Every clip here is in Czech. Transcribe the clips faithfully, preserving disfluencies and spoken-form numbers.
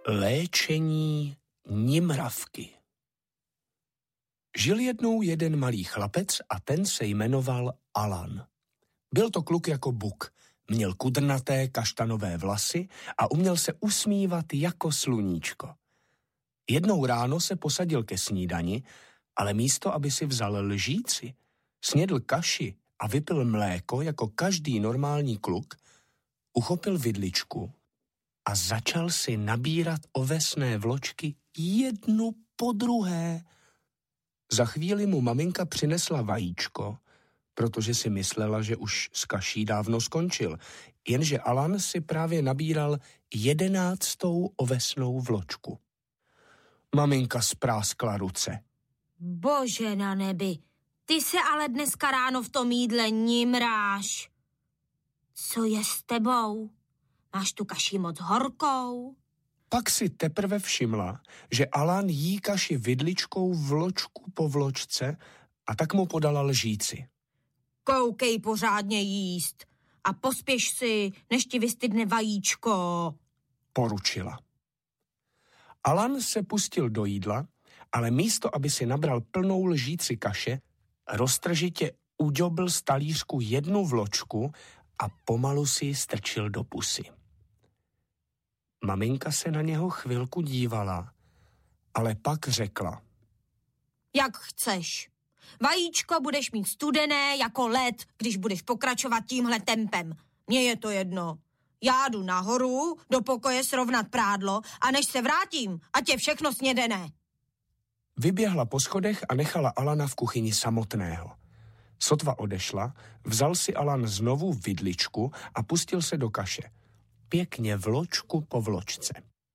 Léčení nimravky. Žil jednou jeden malý chlapec a ten se jmenoval Alan. Byl to kluk jako buk, měl kudrnaté kaštanové vlasy a uměl se usmívat jako sluníčko. Jednou ráno se posadil ke snídani, ale místo, aby si vzal lžíci, snědl kaši a vypil mléko jako každý normální kluk, uchopil vidličku a začal si nabírat ovesné vločky jednu po druhé. Za chvíli mu maminka přinesla vajíčko, protože si myslela, že už s kaší dávno skončil, jenže Alan si právě nabíral jedenáctou ovesnou vločku. Maminka spráskla ruce. Bože na nebi, ty se ale dneska ráno v tom jídle nimráš. Co je s tebou? Máš tu kaši moc horkou? Pak si teprve všimla, že Alan jí kaši vidličkou vločku po vločce a tak mu podala lžíci. Koukej pořádně jíst a pospěš si, než ti vystydne vajíčko, poručila. Alan se pustil do jídla, ale místo, aby si nabral plnou lžíci kaše, roztržitě uďobl z talířku jednu vločku a pomalu si ji strčil do pusy. Maminka se na něho chvilku dívala, ale pak řekla. Jak chceš. Vajíčko budeš mít studené jako led, když budeš pokračovat tímhle tempem. Mně je to jedno. Já jdu nahoru, do pokoje srovnat prádlo a než se vrátím, ať je všechno snědené. Vyběhla po schodech a nechala Alana v kuchyni samotného. Sotva odešla, vzal si Alan znovu vidličku a pustil se do kaše. Pěkně vločku po vločce.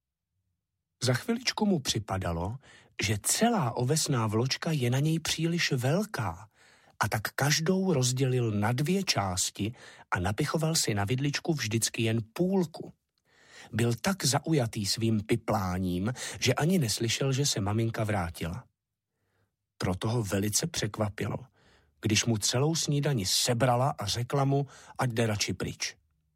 Za chviličku mu připadalo, že celá ovesná vločka je na něj příliš velká a tak každou rozdělil na dvě části a napichoval si na vidličku vždycky jen půlku. Byl tak zaujatý svým pipláním, že ani neslyšel, že se maminka vrátila. Proto ho velice překvapilo, když mu celou snídani sebrala a řekla mu, ať jde radši pryč.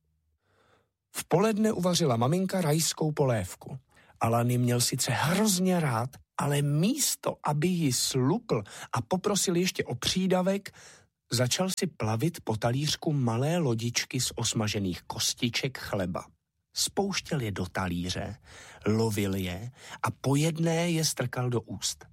V poledne uvařila maminka rajskou polévku. Alan ji měl sice hrozně rád, ale místo, aby ji slupl a poprosil ještě o přídavek, začal si plavit po talířku malé lodičky z osmažených kostiček chleba. Spouštěl je do talíře, lovil je a po jedné je strkal do úst.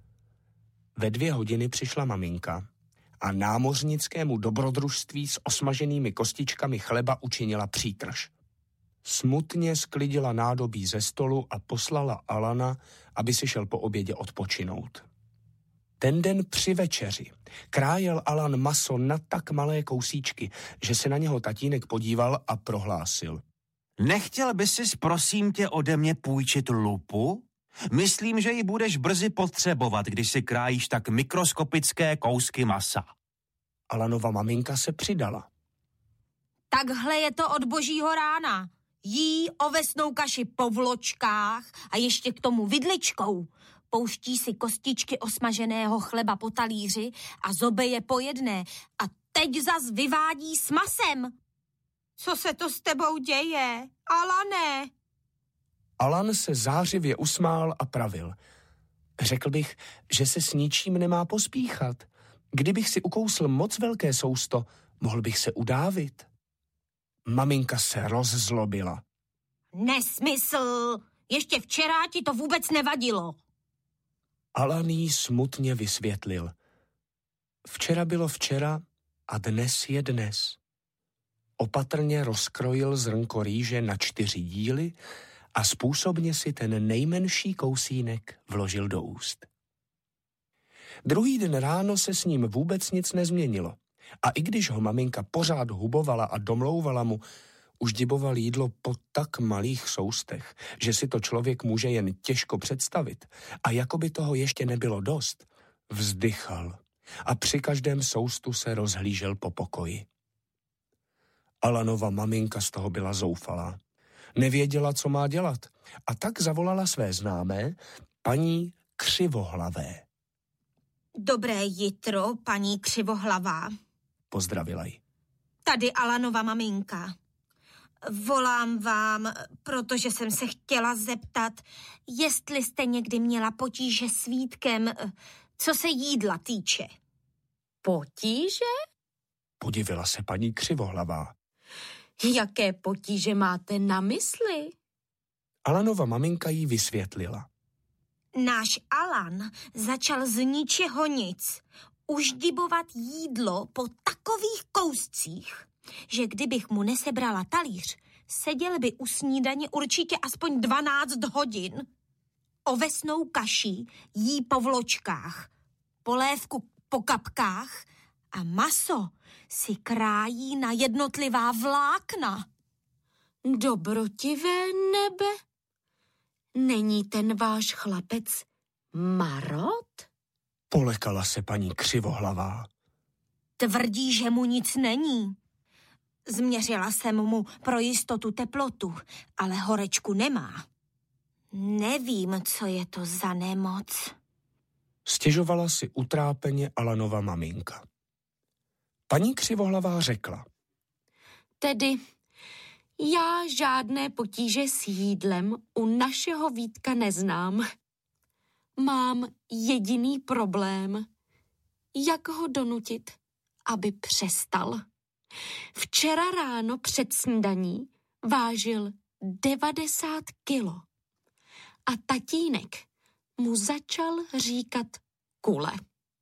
Ve dvě hodiny přišla maminka a námořnickému dobrodružství s osmaženými kostičkami chleba učinila přítrž. Smutně sklidila nádobí ze stolu a poslala Alana, aby si šel po obědě odpočinout. Ten den při večeři krájel Alan maso na tak malé kousíčky, že se na něho tatínek podíval a prohlásil. Nechtěl by sis, prosím tě, ode mě půjčit lupu? Myslím, že ji budeš brzy potřebovat, když si krájíš tak mikroskopické kousky masa. Alanova maminka se přidala. Takhle je to od božího rána. Jí ovesnou kaši po vločkách a ještě k tomu vidličkou. Pouští si kostičky osmaženého chleba po talíři a zobe je po jedné. A teď zas vyvádí s masem. Co se to s tebou děje, Alane? Alan se zářivě usmál a pravil. Řekl bych, že se s ničím nemá pospíchat. Kdybych si ukousl moc velké sousto, mohl bych se udávit. Maminka se rozzlobila. Nesmysl, ještě včera ti to vůbec nevadilo. Alan jí smutně vysvětlil. Včera bylo včera a dnes je dnes. Opatrně rozkrojil zrnko rýže na čtyři díly a způsobně si ten nejmenší kousínek vložil do úst. Druhý den ráno se s ním vůbec nic nezměnilo. A i když ho maminka pořád hubovala a domlouvala mu, už diboval jídlo po tak malých soustech, že si to člověk může jen těžko představit. A jako by toho ještě nebylo dost, vzdychal a při každém soustu se rozhlížel po pokoji. Alanova maminka z toho byla zoufalá. Nevěděla, co má dělat, a tak zavolala své známé, paní Křivohlavé. Dobré jitro, paní Křivohlavá. Pozdravila ji. Tady Alanova maminka. Volám vám, protože jsem se chtěla zeptat, jestli jste někdy měla potíže s Vítkem, co se jídla týče. Potíže? Podivila se paní Křivohlavá. Jaké potíže máte na mysli? Alanova maminka jí vysvětlila. Náš Alan začal z ničeho nic uždibovat jídlo po takových kouscích, že kdybych mu nesebrala talíř, seděl by u snídaně určitě aspoň dvanáct hodin. Ovesnou kaši jí po vločkách, polévku po kapkách a maso si krájí na jednotlivá vlákna. Dobrotivé nebe? Není ten váš chlapec marot? Polekala se paní Křivohlavá. Tvrdí, že mu nic není. Změřila jsem mu pro jistotu teplotu, ale horečku nemá. Nevím, co je to za nemoc. Stěžovala si utrápeně Alanova maminka. Paní Křivohlavá řekla. Tedy já žádné potíže s jídlem u našeho Vítka neznám. Mám jediný problém. Jak ho donutit, aby přestal? Včera ráno před snídaní vážil devadesát kilo a tatínek mu začal říkat kule.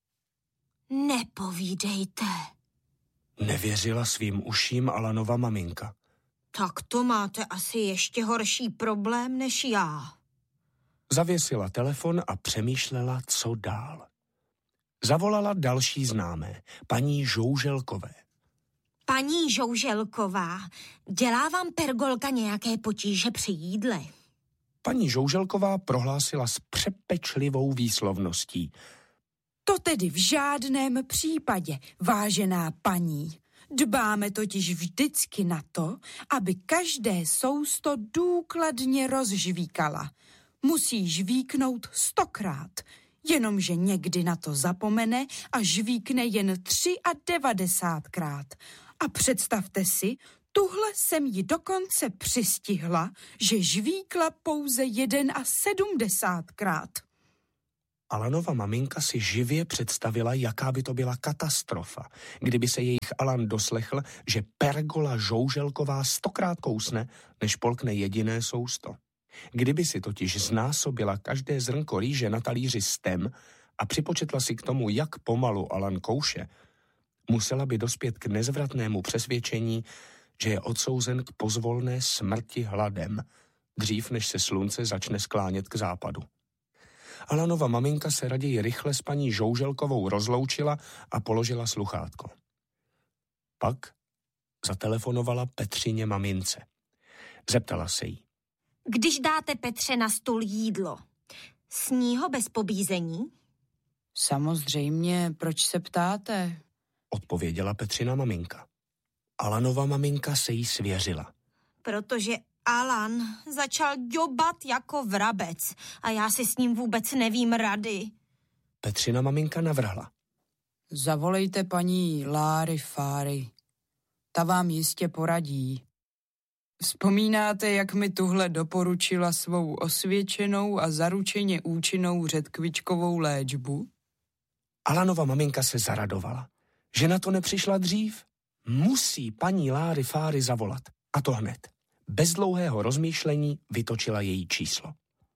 Nepovídejte. Nevěřila svým uším Alanova maminka. Tak to máte asi ještě horší problém než já. Zavěsila telefon a přemýšlela, co dál. Zavolala další známé, paní Žouželkové. Paní Žouželková, dělá vám pergolka nějaké potíže při jídle? Paní Žouželková prohlásila s přepečlivou výslovností. To tedy v žádném případě, vážená paní. Dbáme totiž vždycky na to, aby každé sousto důkladně rozžvíkala. Musí žvíknout stokrát, jenomže někdy na to zapomene a žvíkne jen devadesátkrát. A představte si, tuhle jsem ji dokonce přistihla, že žvíkla pouze sedmdesátkrát. Alanova maminka si živě představila, jaká by to byla katastrofa, kdyby se jejich Alan doslechl, že pergola Žouželková stokrát kousne, než polkne jediné sousto. Kdyby si totiž znásobila každé zrnko rýže na talíři stem a připočetla si k tomu, jak pomalu Alan kouše, musela by dospět k nezvratnému přesvědčení, že je odsouzen k pozvolné smrti hladem, dřív než se slunce začne sklánět k západu. Alanova maminka se raději rychle s paní Žouželkovou rozloučila a položila sluchátko. Pak zatelefonovala Petřině mamince. Zeptala se jí. Když dáte Petře na stůl jídlo, sní ho bez pobízení? Samozřejmě, proč se ptáte? Odpověděla Petřina maminka. Alanova maminka se jí svěřila. Protože Alan začal ďobat jako vrabec a já si s ním vůbec nevím rady. Petřina maminka navrhla. Zavolejte paní Láry Fáry. Ta vám jistě poradí. Vzpomínáte, jak mi tuhle doporučila svou osvědčenou a zaručeně účinnou řetkvičkovou léčbu? Alanova maminka se zaradovala, že na to nepřišla dřív. Musí paní Láry Fáry zavolat. A to hned. Bez dlouhého rozmýšlení vytočila její číslo.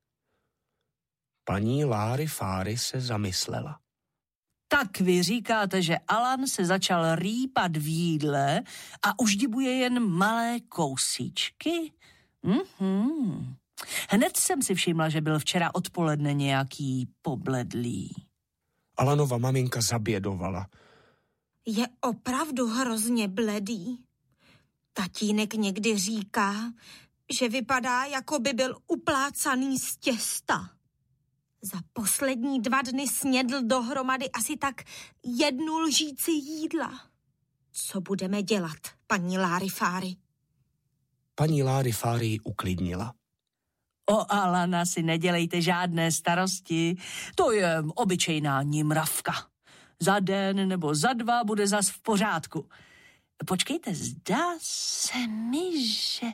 Paní Láry Fáry se zamyslela. Tak vy říkáte, že Alan se začal rýpat v jídle a uždibuje jen malé kousíčky? Mhm. Hned jsem si všimla, že byl včera odpoledne nějaký pobledlý. Alanova maminka zabědovala. Je opravdu hrozně bledý. Tatínek někdy říká, že vypadá, jako by byl uplácaný z těsta. Za poslední dva dny snědl dohromady asi tak jednu lžíci jídla. Co budeme dělat, paní Láry Fáry? Paní Láry Fáry ji uklidnila. O Alana si nedělejte žádné starosti, to je obyčejná nimravka. Za den nebo za dva bude zas v pořádku. Počkejte, zdá se mi, že...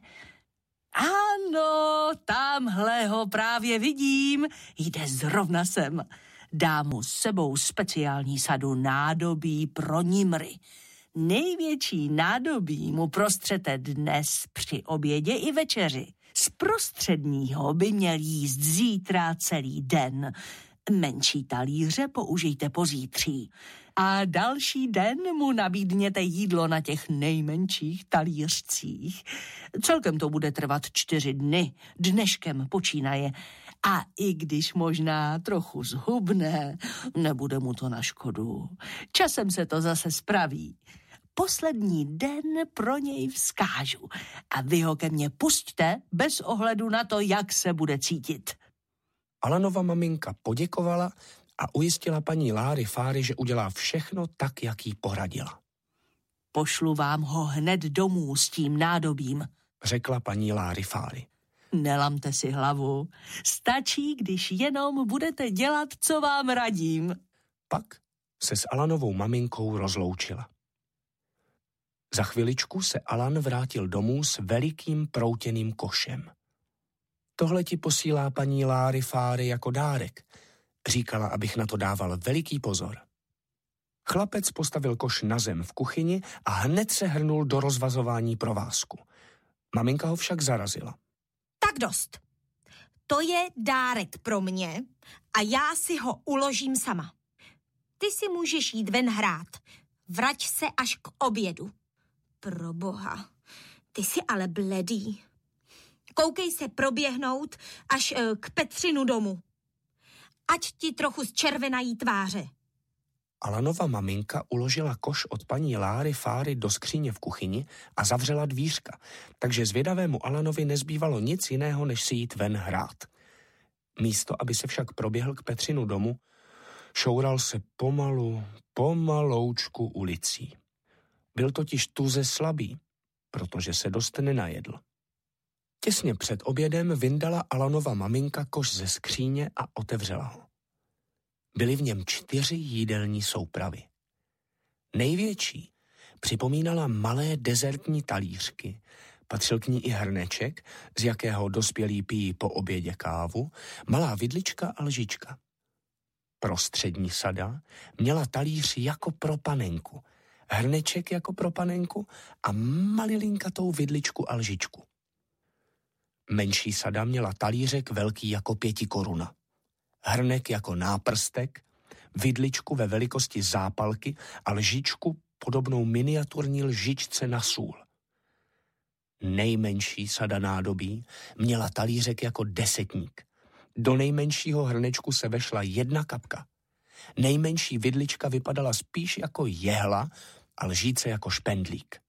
Ano, tamhle ho právě vidím. Jde zrovna sem. Dám mu s sebou speciální sadu nádobí pro nimry. Největší nádobí mu prostřete dnes při obědě i večeři. Z prostředního by měl jíst zítra celý den. Menší talíře použijte pozítří. A další den mu nabídněte jídlo na těch nejmenších talířcích. Celkem to bude trvat čtyři dny, dneškem počínaje. A i když možná trochu zhubne, nebude mu to na škodu. Časem se to zase spraví. Poslední den pro něj vzkážu a vy ho ke mně pusťte bez ohledu na to, jak se bude cítit. Alanova maminka poděkovala a ujistila paní Láry Fáry, že udělá všechno tak, jak jí poradila. Pošlu vám ho hned domů s tím nádobím, řekla paní Láry Fáry. Nelamte si hlavu. Stačí, když jenom budete dělat, co vám radím. Pak se s Alanovou maminkou rozloučila. Za chviličku se Alan vrátil domů s velikým proutěným košem. Tohle ti posílá paní Láry Fáry jako dárek. Říkala, abych na to dával veliký pozor. Chlapec postavil koš na zem v kuchyni a hned se hrnul do rozvazování provázku. Maminka ho však zarazila. Tak dost. To je dárek pro mě a já si ho uložím sama. Ty si můžeš jít ven hrát. Vrať se až k obědu. Proboha, ty jsi ale bledý. Koukej se proběhnout až e, k Petřinu domu. Ať ti trochu zčervenají tváře. Alanova maminka uložila koš od paní Láry Fáry do skříně v kuchyni a zavřela dvířka, takže zvědavému Alanovi nezbývalo nic jiného, než si jít ven hrát. Místo, aby se však proběhl k Petřinu domu, šoural se pomalu, pomaloučku ulicí. Byl totiž tuze slabý, protože se dost nenajedl. Těsně před obědem vyndala Alanova maminka koš ze skříně a otevřela ho. Byly v něm čtyři jídelní soupravy. Největší připomínala malé dezertní talířky, patřil k ní i hrneček, z jakého dospělí pijí po obědě kávu, malá vidlička a lžička. Prostřední sada měla talíř jako pro panenku, hrneček jako pro panenku a malilinkatou vidličku a lžičku. Menší sada měla talířek velký jako pěti koruna, hrnek jako náprstek, vidličku ve velikosti zápalky a lžičku podobnou miniaturní lžičce na sůl. Nejmenší sada nádobí měla talířek jako desetník. Do nejmenšího hrnečku se vešla jedna kapka. Nejmenší vidlička vypadala spíš jako jehla a lžíce jako špendlík.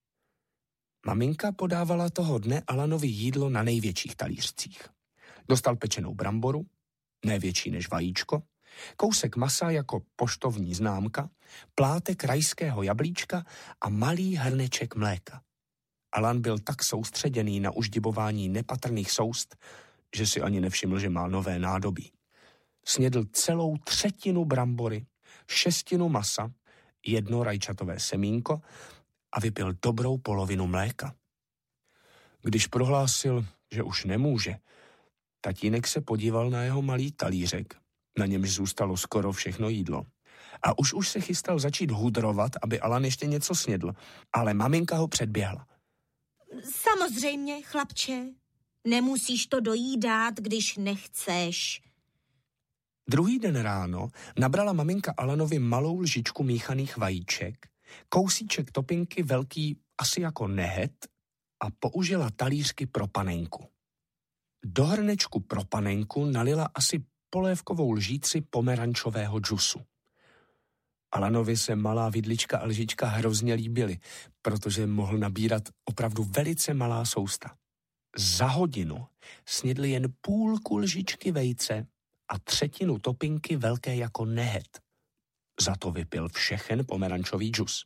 Maminka podávala toho dne Alanovi jídlo na největších talířcích. Dostal pečenou bramboru, největší než vajíčko, kousek masa jako poštovní známka, plátek rajského jablíčka a malý hrneček mléka. Alan byl tak soustředěný na uždibování nepatrných soust, že si ani nevšiml, že má nové nádobí. Snědl celou třetinu brambory, šestinu masa, jedno rajčatové semínko a vypil dobrou polovinu mléka. Když prohlásil, že už nemůže, tatínek se podíval na jeho malý talířek, na němž zůstalo skoro všechno jídlo. A už už se chystal začít hudrovat, aby Alan ještě něco snědl, ale maminka ho předběhla. Samozřejmě, chlapče, nemusíš to dojídat, když nechceš. Druhý den ráno nabrala maminka Alanovi malou lžičku míchaných vajíček, kousíček topinky velký asi jako nehet a použila talířky pro panenku. Do hrnečku pro panenku nalila asi polévkovou lžíci pomerančového džusu. Alanovi se malá vidlička a lžička hrozně líbily, protože mohl nabírat opravdu velice malá sousta. Za hodinu snědli jen půlku lžičky vejce a třetinu topinky velké jako nehet. Za to vypil všechen pomerančový džus.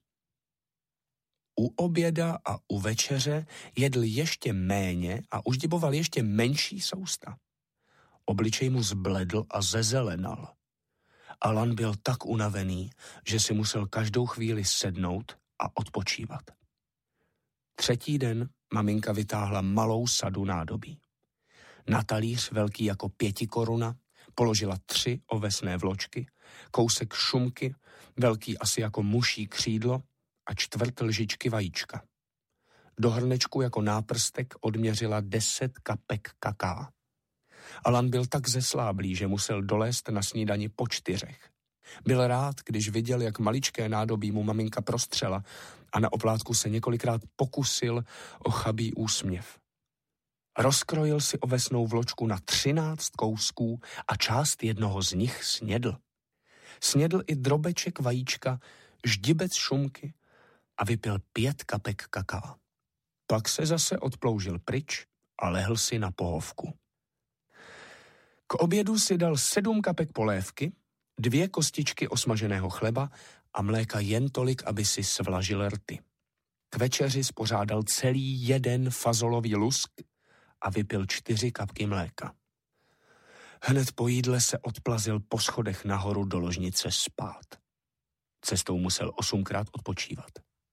U oběda a u večeře jedl ještě méně a uždiboval ještě menší sousta. Obličej mu zbledl a zezelenal. Alan byl tak unavený, že si musel každou chvíli sednout a odpočívat. Třetí den maminka vytáhla malou sadu nádobí. Na talíř velký jako pěti koruna položila tři ovesné vločky, kousek šumky, velký asi jako muší křídlo a čtvrt lžičky vajíčka. Do hrnečku jako náprstek odměřila deset kapek kaká. Alan byl tak zesláblý, že musel dolézt na snídani po čtyřech. Byl rád, když viděl, jak maličké nádobí mu maminka prostřela a na oplátku se několikrát pokusil o chabý úsměv. Rozkrojil si ovesnou vločku na třináct kousků a část jednoho z nich snědl. Snědl i drobeček vajíčka, ždibec šumky a vypil pět kapek kaká. Pak se zase odploužil pryč a lehl si na pohovku. K obědu si dal sedm kapek polévky, dvě kostičky osmaženého chleba a mléka jen tolik, aby si svlažil rty. K večeři spořádal celý jeden fazolový lusk a vypil čtyři kapky mléka. Hned po jídle se odplazil po schodech nahoru do ložnice spát. Cestou musel osmkrát odpočívat.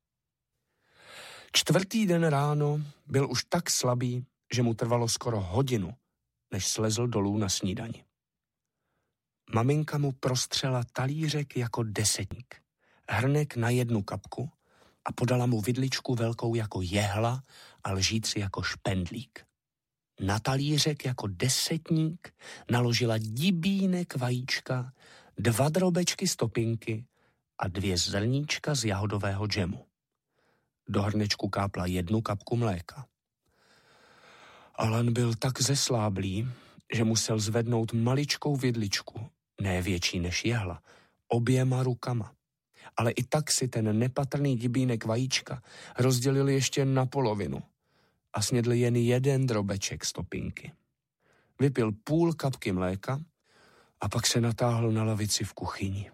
Čtvrtý den ráno byl už tak slabý, že mu trvalo skoro hodinu, než slezl dolů na snídani. Maminka mu prostřela talířek jako desetník, hrnek na jednu kapku a podala mu vidličku velkou jako jehla a lžíci jako špendlík. Na talířek jako desetník naložila dibínek vajíčka, dva drobečky stopinky a dvě zrníčka z jahodového džemu. Do hrnečku kápla jednu kapku mléka. Alan byl tak zesláblý, že musel zvednout maličkou vidličku, ne větší než jehla, oběma rukama. Ale i tak si ten nepatrný dibínek vajíčka rozdělil ještě na polovinu a snědl jen jeden drobeček stopinky. Vypil půl kapky mléka a pak se natáhl na lavici v kuchyni.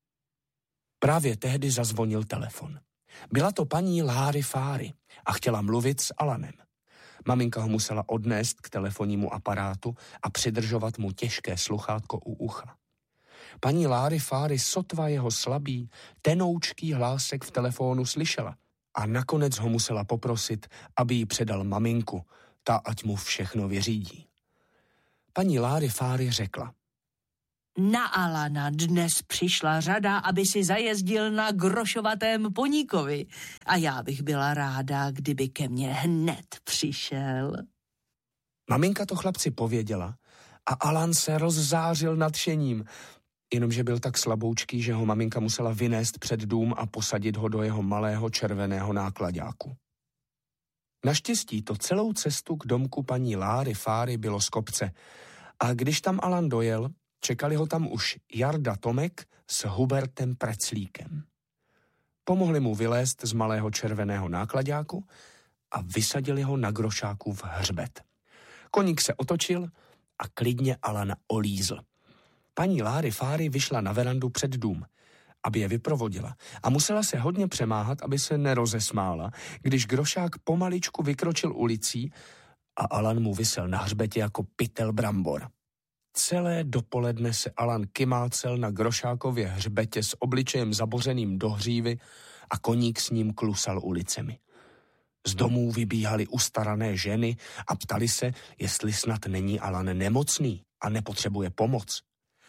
Právě tehdy zazvonil telefon. Byla to paní Láry Fáry a chtěla mluvit s Alanem. Maminka ho musela odnést k telefonnímu aparátu a přidržovat mu těžké sluchátko u ucha. Paní Láry Fáry sotva jeho slabý, tenoučký hlásek v telefonu slyšela a nakonec ho musela poprosit, aby jí předal maminku, ta ať mu všechno vyřídí. Paní Láry Fáry řekla: Na Alana dnes přišla řada, aby si zajezdil na grošovatém poníkovi a já bych byla ráda, kdyby ke mně hned přišel. Maminka to chlapci pověděla a Alan se rozzářil nadšením, jenomže byl tak slaboučký, že ho maminka musela vynést před dům a posadit ho do jeho malého červeného náklaďáku. Naštěstí to celou cestu k domku paní Láry Fáry bylo z kopce a když tam Alan dojel, čekali ho tam už Jarda Tomek s Hubertem Preclíkem. Pomohli mu vylézt z malého červeného náklaďáku a vysadili ho na grošáku v hřbet. Koník se otočil a klidně Alana olízl. Paní Láry Fáry vyšla na verandu před dům, aby je vyprovodila a musela se hodně přemáhat, aby se nerozesmála, když grošák pomaličku vykročil ulicí a Alan mu visel na hřbetě jako pytel brambor. Celé dopoledne se Alan kymácel na grošákově hřbetě s obličejem zabořeným do hřívy a koník s ním klusal ulicemi. Z domů vybíhaly ustarané ženy a ptali se, jestli snad není Alan nemocný a nepotřebuje pomoc.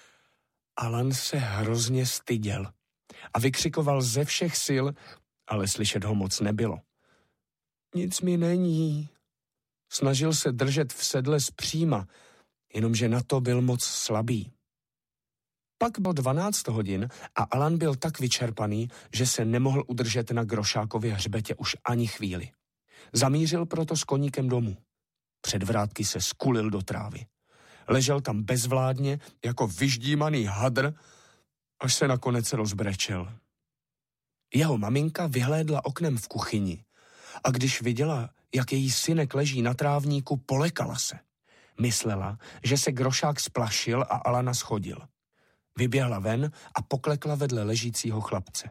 Alan se hrozně styděl a vykřikoval ze všech sil, ale slyšet ho moc nebylo. Nic mi není. Snažil se držet v sedle zpříma, jenomže na to byl moc slabý. Pak bylo dvanáct hodin a Alan byl tak vyčerpaný, že se nemohl udržet na grošákově hřbetě už ani chvíli. Zamířil proto s koníkem domů. Před vrátky se skulil do trávy. Ležel tam bezvládně jako vyždímaný hadr, až se nakonec rozbrečel. Jeho maminka vyhlédla oknem v kuchyni a když viděla, jak její synek leží na trávníku, polekala se. Myslela, že se grošák splašil a Alana schodil. Vyběhla ven a poklekla vedle ležícího chlapce.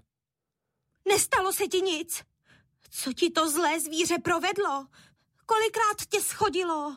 Nestalo se ti nic? Co ti to zlé zvíře provedlo? Kolikrát tě schodilo?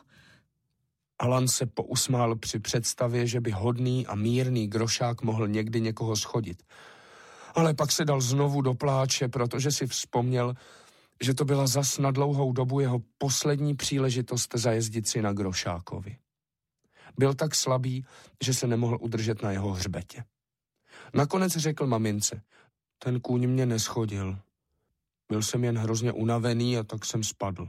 Alan se pousmál při představě, že by hodný a mírný grošák mohl někdy někoho schodit. Ale pak se dal znovu do pláče, protože si vzpomněl, že to byla zas na dlouhou dobu jeho poslední příležitost zajezdit si na Grošákovi. Byl tak slabý, že se nemohl udržet na jeho hřbetě. Nakonec řekl mamince, ten kůň mě neschodil. Byl jsem jen hrozně unavený a tak jsem spadl.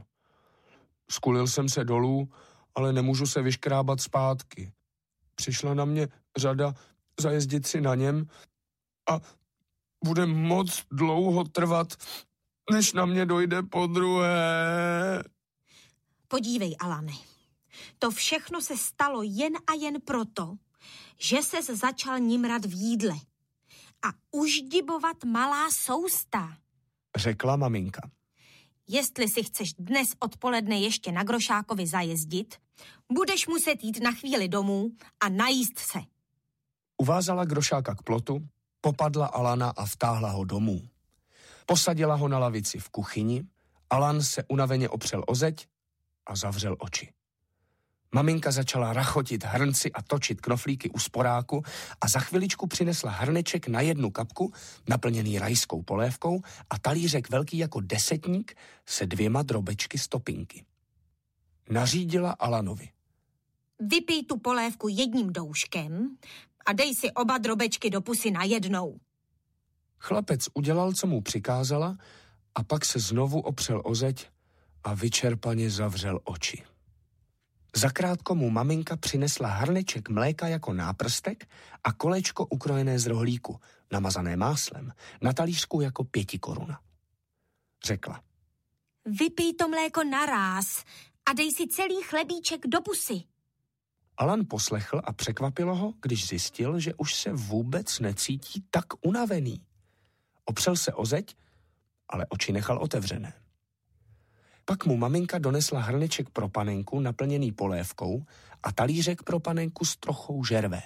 Skulil jsem se dolů, ale nemůžu se vyškrábat zpátky. Přišla na mě řada zajezdit si na něm a bude moc dlouho trvat, než na mě dojde podruhé. Podívej, Alane, to všechno se stalo jen a jen proto, že ses začal nimrat v jídle a uždibovat malá sousta, řekla maminka. Jestli si chceš dnes odpoledne ještě na Grošákovi zajezdit, budeš muset jít na chvíli domů a najíst se. Uvázala Grošáka k plotu, popadla Alana a vtáhla ho domů. Posadila ho na lavici v kuchyni, Alan se unaveně opřel o zeď a zavřel oči. Maminka začala rachotit hrnci a točit knoflíky u sporáku a za chviličku přinesla hrneček na jednu kapku, naplněný rajskou polévkou a talířek velký jako desetník se dvěma drobečky z topinky. Nařídila Alanovi. Vypij tu polévku jedním douškem a dej si oba drobečky do pusy najednou. Chlapec udělal, co mu přikázala, a pak se znovu opřel o zeď a vyčerpaně zavřel oči. Zakrátko mu maminka přinesla hrneček mléka jako náprstek a kolečko ukrojené z rohlíku, namazané máslem, na talířku jako pěti koruna. Řekla. Vypij to mléko naráz a dej si celý chlebíček do pusy. Alan poslechl a překvapilo ho, když zjistil, že už se vůbec necítí tak unavený. Opřel se o zeď, ale oči nechal otevřené. Pak mu maminka donesla hrneček pro panenku naplněný polévkou a talířek pro panenku s trochou žervé.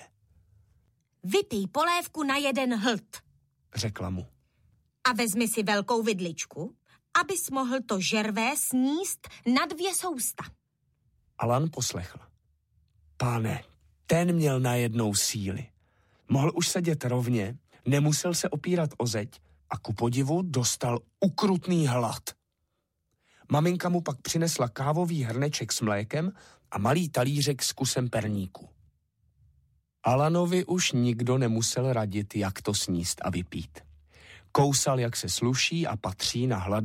Vypij polévku na jeden hltd, řekla mu. A vezmi si velkou vidličku, abys mohl to žervé sníst na dvě sousta. Alan poslechl. Páne, ten měl najednou síly. Mohl už sedět rovně, nemusel se opírat o zeď a ku podivu dostal ukrutný hlad. Maminka mu pak přinesla kávový hrneček s mlékem a malý talířek s kusem perníku. Alanovi už nikdo nemusel radit, jak to sníst a vypít. Kousal, jak se sluší a patří na hlad